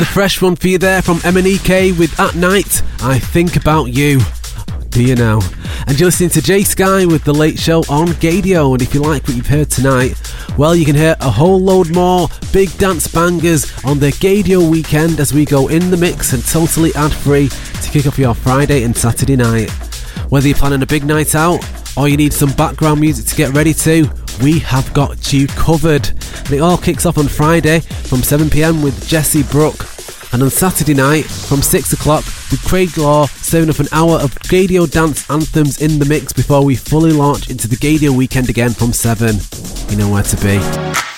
The fresh one for you there from MNEK with At Night, I Think About You. Do you know? And you're listening to Jay Sky with The Late Show on Gadio. And if you like what you've heard tonight, well, you can hear a whole load more big dance bangers on the Gadio weekend as we go in the mix and totally ad-free to kick off your Friday and Saturday night. Whether you're planning a big night out or you need some background music to get ready to, we have got you covered. And it all kicks off on Friday from 7 p.m. with Jesse Brooke. And on Saturday night from 6 o'clock with Craig Law serving up an hour of Gadio dance anthems in the mix before we fully launch into the Gadio weekend again from 7. You know where to be.